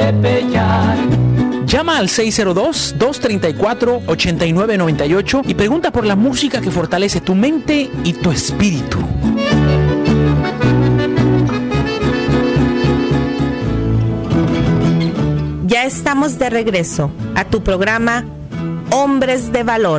pechar. Llama al 602-234-8998 y pregunta por la música que fortalece tu mente y tu espíritu. Ya estamos de regreso a tu programa Hombres de Valor.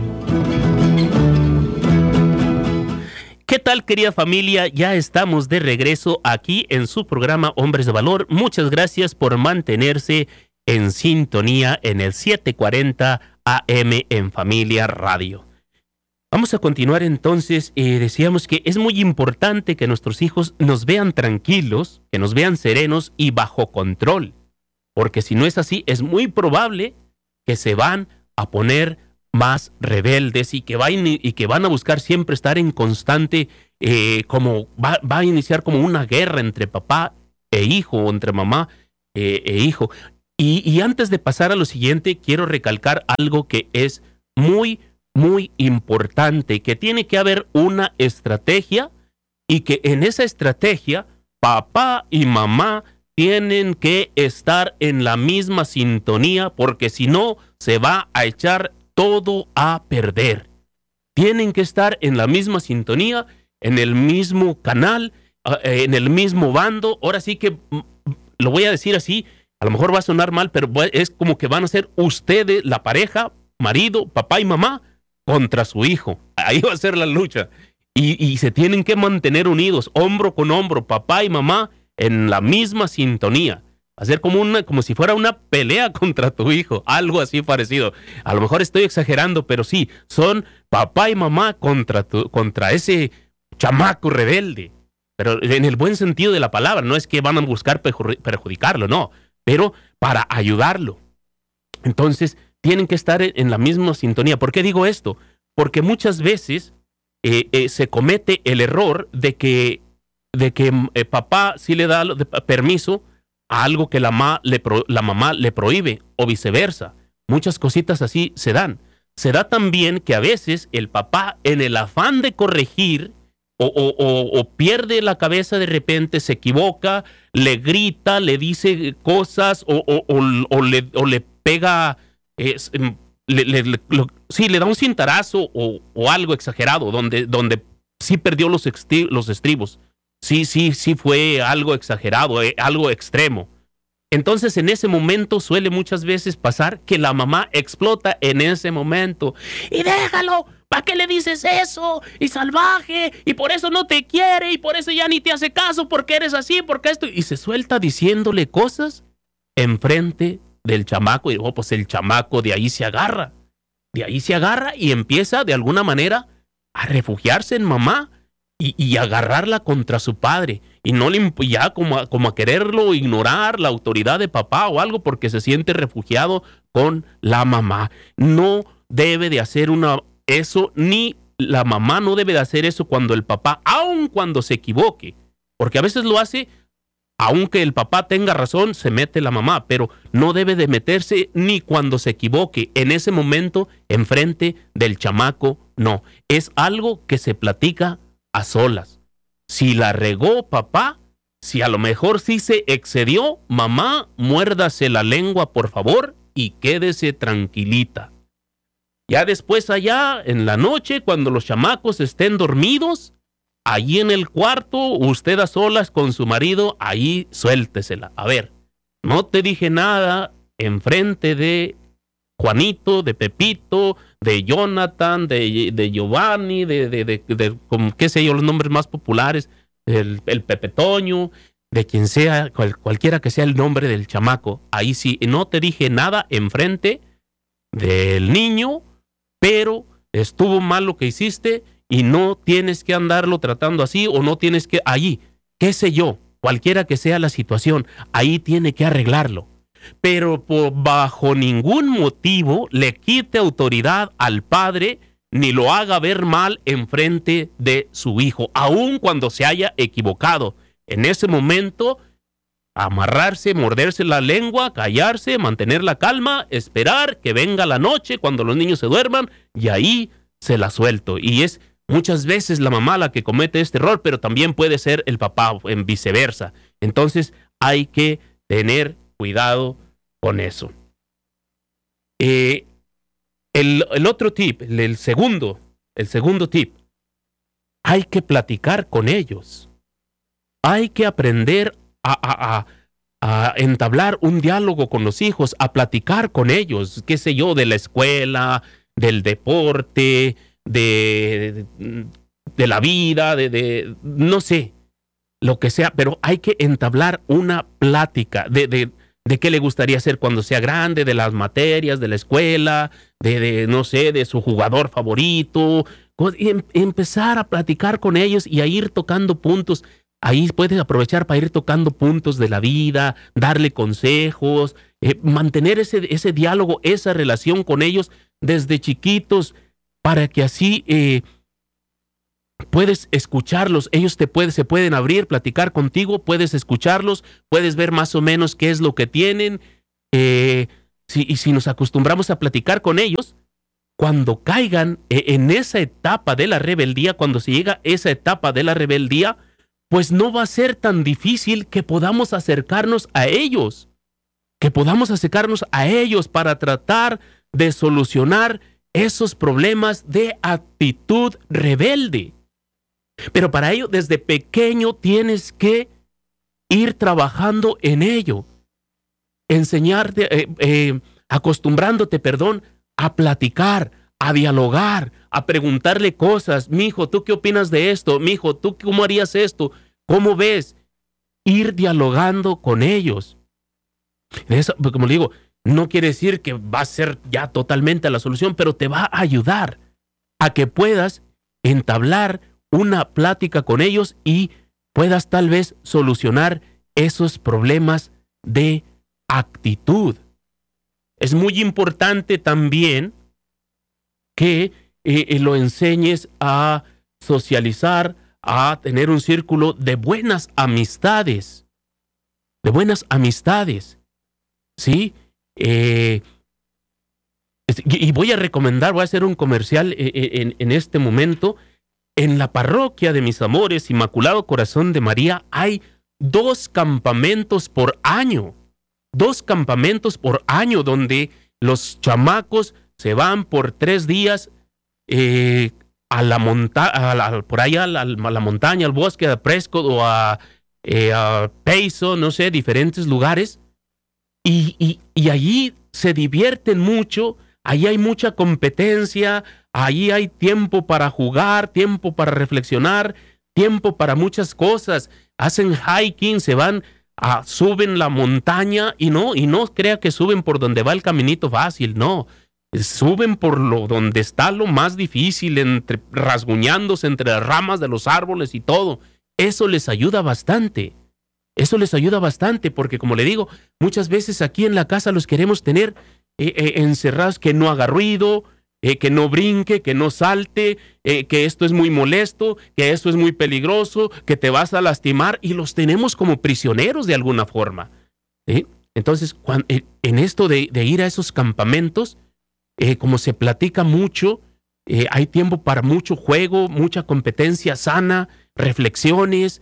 ¿Qué tal, querida familia? Ya estamos de regreso aquí en su programa Hombres de Valor. Muchas gracias por mantenerse en sintonía en el 740 AM en Familia Radio. Vamos a continuar entonces. Decíamos que es muy importante que nuestros hijos nos vean tranquilos, que nos vean serenos y bajo control. Porque si no es así, es muy probable que se van a poner más rebeldes y que van a buscar siempre estar en constante, como va a iniciar como una guerra entre papá e hijo, o entre mamá e hijo. Y antes de pasar a lo siguiente, quiero recalcar algo que es muy, muy importante, que tiene que haber una estrategia y que en esa estrategia papá y mamá tienen que estar en la misma sintonía, porque si no, se va a echar todo a perder. Tienen que estar en la misma sintonía, en el mismo canal, en el mismo bando. Ahora sí que lo voy a decir así, a lo mejor va a sonar mal, pero es como que van a ser ustedes, la pareja, marido, papá y mamá, contra su hijo. Ahí va a ser la lucha. Y se tienen que mantener unidos, hombro con hombro, papá y mamá, en la misma sintonía. Va a ser como si fuera una pelea contra tu hijo, algo así parecido. A lo mejor estoy exagerando, pero sí, son papá y mamá contra ese chamaco rebelde. Pero en el buen sentido de la palabra, no es que van a buscar perjudicarlo, no, pero para ayudarlo. Entonces, tienen que estar en la misma sintonía. ¿Por qué digo esto? Porque muchas veces se comete el error de que papá sí le da permiso a algo que la mamá le prohíbe, o viceversa. Muchas cositas así se dan. Se da también que a veces el papá, en el afán de corregir, o pierde la cabeza de repente, se equivoca, le grita, le dice cosas, o le pega, le da un cintarazo o algo exagerado, donde sí perdió los estribos. Sí fue algo exagerado, algo extremo. Entonces, en ese momento suele muchas veces pasar que la mamá explota en ese momento. ¡Y déjalo! ¿Para qué le dices eso? ¡Y salvaje! ¡Y por eso no te quiere! ¡Y por eso ya ni te hace caso! ¿Porque eres así? ¿Porque esto? Y se suelta diciéndole cosas enfrente del chamaco. Y pues el chamaco de ahí se agarra. De ahí se agarra y empieza de alguna manera a refugiarse en mamá. Y agarrarla contra su padre, y no ya como a quererlo ignorar la autoridad de papá o algo, porque se siente refugiado con la mamá. No debe de hacer eso, ni la mamá no debe de hacer eso cuando el papá, aun cuando se equivoque, porque a veces lo hace, aunque el papá tenga razón, se mete la mamá, pero no debe de meterse ni cuando se equivoque. En ese momento, enfrente del chamaco, no. Es algo que se platica a solas. Si la regó papá, si a lo mejor sí se excedió, mamá, muérdase la lengua, por favor, y quédese tranquilita. Ya después allá, en la noche, cuando los chamacos estén dormidos, allí en el cuarto, usted a solas con su marido, ahí suéltesela. A ver, no te dije nada enfrente de Juanito, de Pepito, de Jonathan, de Giovanni, como, qué sé yo, los nombres más populares, el Pepe Toño, de quien sea, cualquiera que sea el nombre del chamaco. Ahí sí, no te dije nada enfrente del niño, pero estuvo mal lo que hiciste y no tienes que andarlo tratando así, o no tienes que, allí, qué sé yo, cualquiera que sea la situación, ahí tiene que arreglarlo. Pero bajo ningún motivo le quite autoridad al padre, ni lo haga ver mal enfrente de su hijo, aun cuando se haya equivocado. En ese momento, amarrarse, morderse la lengua, callarse, mantener la calma, esperar que venga la noche cuando los niños se duerman, y ahí se la suelto. Y es muchas veces la mamá la que comete este error, pero también puede ser el papá, en viceversa. Entonces hay que tener cuidado con eso. El otro tip, el segundo tip, hay que platicar con ellos. Hay que aprender a entablar un diálogo con los hijos, a platicar con ellos, qué sé yo, de la escuela, del deporte, de la vida, no sé, lo que sea, pero hay que entablar una plática de qué le gustaría hacer cuando sea grande, de las materias, de la escuela, no sé, de su jugador favorito, y empezar a platicar con ellos y a ir tocando puntos. Ahí puedes aprovechar para ir tocando puntos de la vida, darle consejos, mantener ese diálogo, esa relación con ellos desde chiquitos, para que así puedes escucharlos. Ellos se pueden abrir, platicar contigo, puedes escucharlos, puedes ver más o menos qué es lo que tienen. Y si nos acostumbramos a platicar con ellos, cuando caigan en esa etapa de la rebeldía, cuando se llega a esa etapa de la rebeldía, pues no va a ser tan difícil que podamos acercarnos a ellos, para tratar de solucionar esos problemas de actitud rebelde. Pero para ello, desde pequeño tienes que ir trabajando en ello, acostumbrándote, a platicar, a dialogar, a preguntarle cosas. Mijo, ¿tú qué opinas de esto? Mijo, ¿tú cómo harías esto? ¿Cómo ves? Ir dialogando con ellos. Eso, como le digo, no quiere decir que va a ser ya totalmente la solución, pero te va a ayudar a que puedas entablar una plática con ellos y puedas tal vez solucionar esos problemas de actitud. Es muy importante también que lo enseñes a socializar, a tener un círculo de buenas amistades. ¿Sí? Y voy a recomendar, voy a hacer un comercial en este momento. En la parroquia de Mis Amores, Inmaculado Corazón de María, hay 2 campamentos por año. 2 campamentos por año donde los chamacos se van por 3 días a la montaña, al bosque de Prescott o a Payson, no sé, diferentes lugares. Y allí se divierten mucho, allí hay mucha competencia, allí hay tiempo para jugar, tiempo para reflexionar, tiempo para muchas cosas. Hacen hiking, se van, suben la montaña y no crea que suben por donde va el caminito fácil, no. Suben por donde está lo más difícil, rasguñándose entre las ramas de los árboles y todo. Eso les ayuda bastante. Porque, como le digo, muchas veces aquí en la casa los queremos tener encerrados, que no haga ruido, que no brinque, que no salte, que esto es muy molesto, que esto es muy peligroso, que te vas a lastimar, y los tenemos como prisioneros de alguna forma. Entonces, en esto de ir a esos campamentos, como se platica mucho, hay tiempo para mucho juego, mucha competencia sana, reflexiones,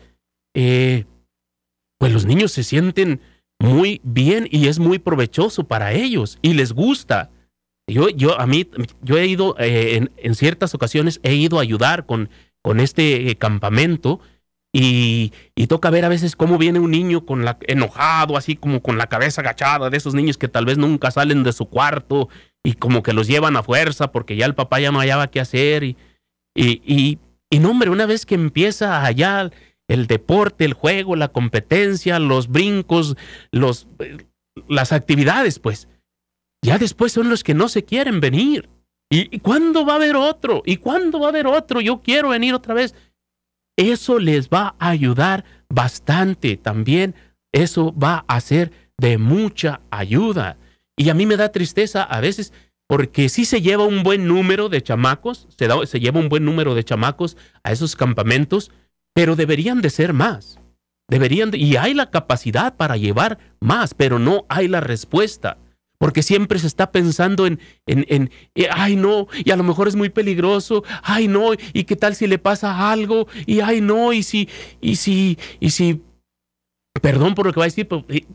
pues los niños se sienten muy bien y es muy provechoso para ellos y les gusta. Yo he ido, en ciertas ocasiones he ido a ayudar con este campamento y toca ver a veces cómo viene un niño enojado, así como con la cabeza agachada, de esos niños que tal vez nunca salen de su cuarto y como que los llevan a fuerza porque ya el papá ya no hallaba qué hacer y no, hombre, una vez que empieza allá el deporte, el juego, la competencia, los brincos, las actividades, pues ya después son los que no se quieren venir. ¿Y cuándo va a haber otro? ¿Y cuándo va a haber otro? Yo quiero venir otra vez. Eso les va a ayudar bastante también. Eso va a ser de mucha ayuda. Y a mí me da tristeza a veces porque sí se lleva un buen número de chamacos, se lleva un buen número de chamacos a esos campamentos, pero deberían de ser más. Y hay la capacidad para llevar más, pero no hay la respuesta. Porque siempre se está pensando en ay no, y a lo mejor es muy peligroso, ay no, y qué tal si le pasa algo, y ay no, y si, perdón por lo que va a decir, pero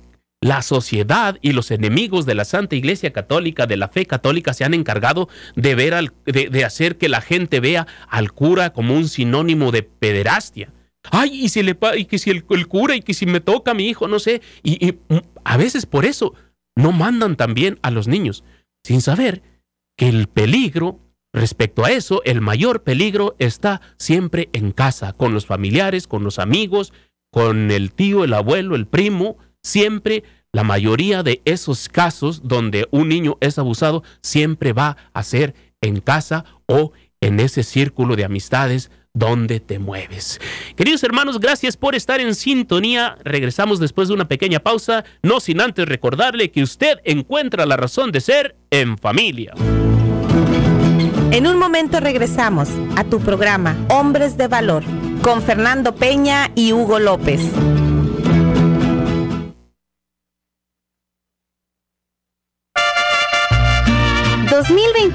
la sociedad y los enemigos de la Santa Iglesia Católica, de la fe católica, se han encargado de ver de hacer que la gente vea al cura como un sinónimo de pederastia. Ay, y que si el cura, y que si me toca a mi hijo, no sé. Y a veces por eso no mandan también a los niños, sin saber que el peligro, respecto a eso, el mayor peligro está siempre en casa, con los familiares, con los amigos, con el tío, el abuelo, el primo. Siempre, la mayoría de esos casos donde un niño es abusado, siempre va a ser en casa o en ese círculo de amistades donde te mueves. Queridos hermanos, gracias por estar en sintonía. Regresamos después de una pequeña pausa, no sin antes recordarle que usted encuentra la razón de ser en familia. En un momento regresamos a tu programa Hombres de Valor con Fernando Peña y Hugo López. 2020